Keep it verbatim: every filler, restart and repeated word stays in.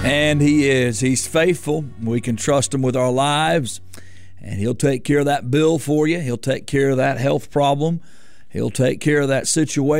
And He is. He's faithful. We can trust Him with our lives, and He'll take care of that bill for you. He'll take care of that health problem. He'll take care of that situation.